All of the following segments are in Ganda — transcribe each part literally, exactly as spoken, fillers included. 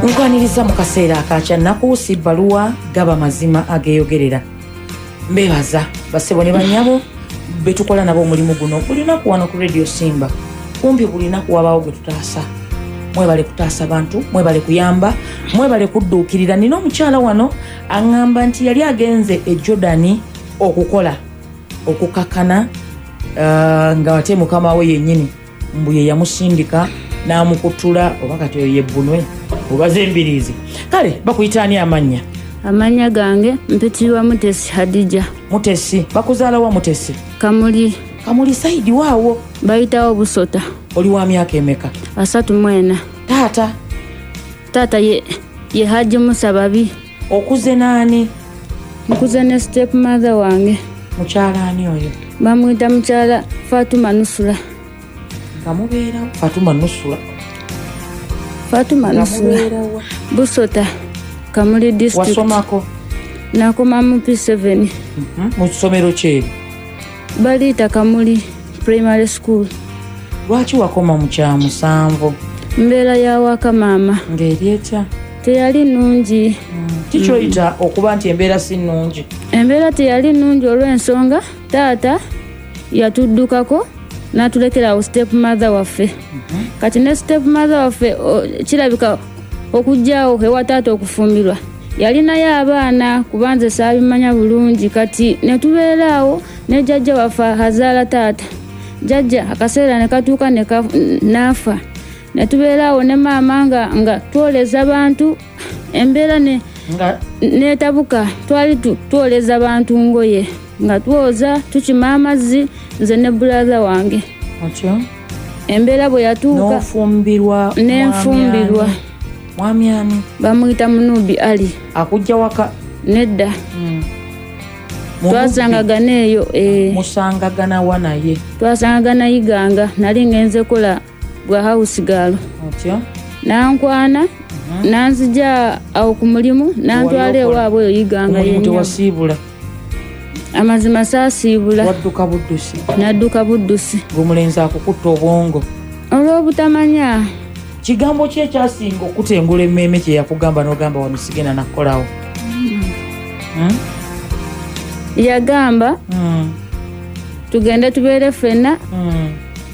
nkwaniriza mu kaseera akakya nakuusi bbaluwa gaba mazima ageeyogerera. Mbebaza basebo ne banyabo betukola nabo omulimu guno buli lunaku wano ku Radio Simba. Kumpi buli lunaku wabaawo gwe tutaasa. Mwebale kutaasa bantu, mwebale kuyamba, mwebale kudduukirira. Nina omukyala wano aŋŋamba nti yali agenze e Jordani okukola okukakana uh, nga wate mukama we yennyini mbu ye yamusindika n'amukutula oba kati oyo yebbunwe obaze embiriizi. Kale bakuyitaani amannya? Amanya gange mpitibwa Mutesi Hadija. Mutesi, bakuzaala wa Mutesi? Kamuli. Kamuli Saidi waawo? Bayitawo Busota. Oli wa myaka emeka? Asatu mwena. Taata? Taata ye, ye Haji Musa Babi. Okuze naani? Nkuze ne step mother wange. Mukyala ani oyo? Bamwita mukyala Fatuma Nusula. Nga mubeera Fatuma Nusula? Fatuma Nusula. Busota. Kamuli district. Wasomako? Nakoma mu P seven. Mm-hmm. Mu ssomero ki? Balita Kamuli Primary School. Lwaki wakoma mu kya musanvu? Mbeera ya waka maama. Ngeri etya? Teyali nnungi. Mm. Kikyoyita mm. okuba nti embeera si nnungi? Embeera teyali nnungi olw'ensonga taata yatuddukako n'atulekera step mother waffe. Mm-hmm. Kati ne step mother waffe kirabika okujjaawo ewa taata okufumbirwa yalinayo abaana kubanze saabimanya bulungi. Kati ne tubeeraawo ne jjajja waffe azaala taata. Jjajja akaseera ne katuuka ne naafa. Ne tubeeraawo ne maama nga, nga twoleza bantu embeera ne nga netabuka twali twoleza bantu ngoye nga twoza tukima amazzi nze ne brother wange. Atyo? Embeera bwe yatuuka n'ofumbirwa. N'enfumbirwa. Mwami ani? Bamuyita Munubi Ali. Akujja waka? Nedda. Mm. Twasangagana eyo. E, musangagana wa naye? Twasangagana Iganga. Nali ngenze kola gwa house girl. Atyo? Nankwana. Mm-hmm. Nanzija awo ku mulimu nantwala ewaabwe oyo Iganga yennyini. Tewasiibula? Amazima saasiibula. Wadduka buddusi? Nadduka buddusi. Ng'omulenzi akukutta obwongo? Olw'obutamanya. Kigambo ki ekyasinga okutengula emmeeme kye yakugamba n'ogamba wano sigenda nakukolawo? Mm. Hmm? Yagamba mm. tugende tubeere ffenna. Mm.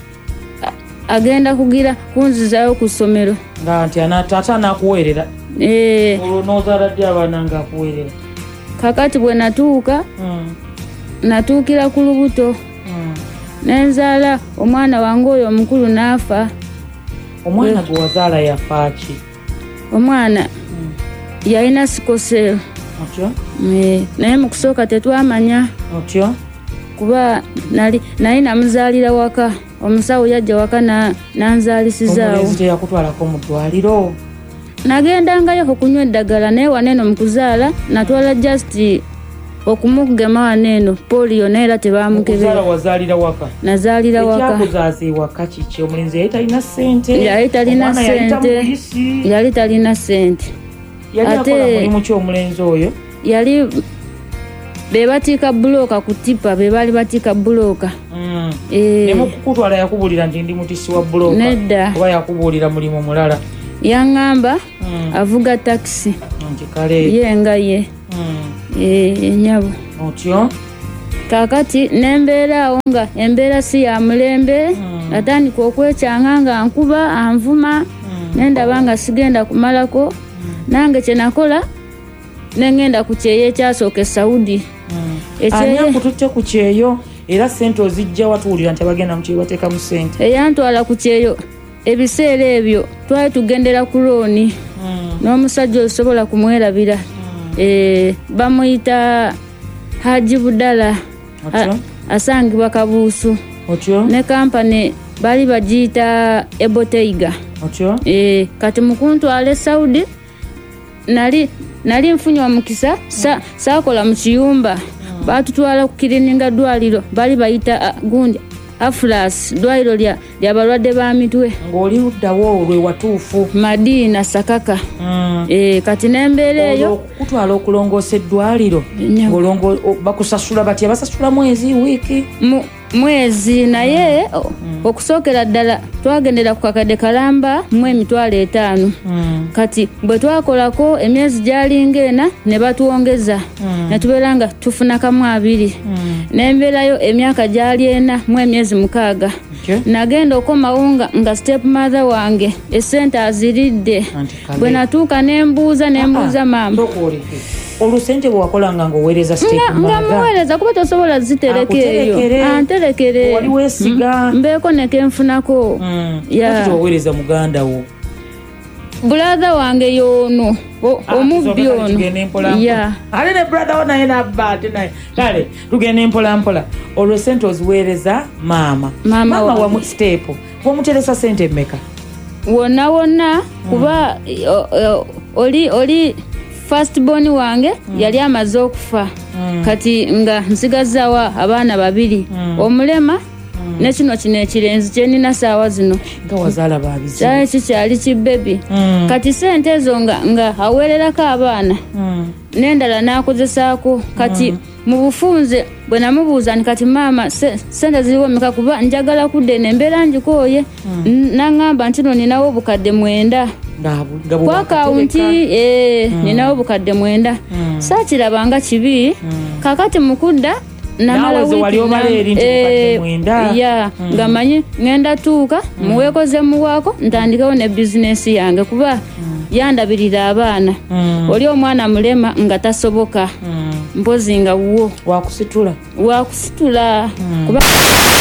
Agenda kugira kunzizayo ku ssomero. Nga nti taata anakuweerera? Eh. Olwo n'ozaala ddi abaana ng'akuweerera? Kakati bwe natuuka mm. natuukira ku lubuto. mm. Nenzaala omwana wange oyo omukulu n'afa. Omwana gwe wazaala yafa ki? Omwana mm. yalina sikosero. Otyo? Eh, naye mu kusooka tetwamanya. Otyo? Kuba nali naye namuzaalira waka. Omusawo yajja waka na nanzaalisizaawo. Omulenzi teyakutwalako mu ddwaliro? Nagendangayo okunywa eddagala naye waneeno mu kuzaala natwala just okumugema waneeno polio naye era tebaamukebera. Okuzaala wazaalira waka? Nazaalira waka. Ekyakuzaaza ewaka kiki? Omulenzi yali talina ssente? Yali talina ssente. Yali talina ssente. Yali akola mulimu ki omulenzi oyo? Yali be batiika bulooka ku tipa, be baali batiika bulooka. Mm. E, ne mukukutwala yakubuulira nti ndi mutisi wa bulooka? Nedda. Oba yakubuulira mulimu mulala? Yaŋŋamba mm. avuga takisi. Nti kale ye nga ye. mm. e, enyabo. Otyo? Kaakati nembeeraawo nga embeera si ya mulembe. mm. Atandika okwekyanga nga nkuba anvuma. mm. Nendaba nga sigenda kumalako. mm. Nange kye nakola nengenda ku kyeyo ekyasooka e Saudi. mm. Ani akututte ku kyeyo era ssente ozijja watuwulira nti abagenda mu kyeyo bateeka mu ssente? Eyantwala ku kyeyo ebiseera ebyo twali tugendera ku looni. mm. N'omusajja osobola kumwerabira. mm. e, bamuyita Haji Budala. Otyo? Asangibwa Kabuusu. Otyo? Ne kampani bali bagiyita Eboteiga. Otyo? E, kati mukuntwala e Saudi nali nali nfunye omukisa sa saakola mu kiyumba. mm. Batutwala ku kirininga ddwaliro bali bayita uh, gundi Aflas ddwaliro lya lyabalwadde ba mitwe. Ng'oli luddawo olwe watuufu? Madiina Sakaka. mm. e, kati n'embeera eyo okutwala okulongoosa eddwaliro ng'olongo bakusasula batya? Basasula mwezi wiiki? mu mwezi naye mm. okusookera ddala twagendera ku kakadde kalamba mu emitwalo etaano mm. kati bwe twakolako emyezi gyalinga ena ne batwongeza mm. ne tubeera nga tufuna kamu abiri mm. n'embeerayo emyaka gyali ena mu emyezi mukaaga okay. nagenda okomawo nga, nga step mother wange essente aziridde bwe natuuka nembuuza nembuuza maama olusente bwewakolanga ngaoweereza nga muweereza kuba tosobola zitereka eyo anterekere wali weesiga mbeeko nekenfunako oweereza muganda wo buladha wange yoono omubbi ono ate ne buladha wo naye nabba ate naye kale tugende mpolampola olwo sente oziweereza maama maama wamu steepu gwomuteresa sente mmeka wonna wonna kuba oli oli first born wange mm. yali amaze okufa mm. kati nga nsigazawa abaana babiri mm. omulema mm. ne kino kino ekirenzi kyenina saawa zino nga wazaala babizi kyali kikyali kibebi mm. kati sente ezo nga, nga aweererako abaana mm. n'endala n'akozesaako kati mm. mu bufunze bwe namubuuza nti kati maama sente ziriwo mmeka kuba njagala kudde nembeera njikooye mm. naŋŋamba nti no ninawo obukadde mwenda kwa akawunti eh mm. ninawo obukadde mwenda mm. saakirabanga kibi mm. kakati mukudda namala ya mm. nga manyi ngenda tuuka mm. muweekoze muwaako ntandikewo ne bizinesi yange kuba mm. yandabirira abaana mm. oli omwana mulema nga tasoboka mm. mpozi nga wo wakusitula wakusitula mm. kuba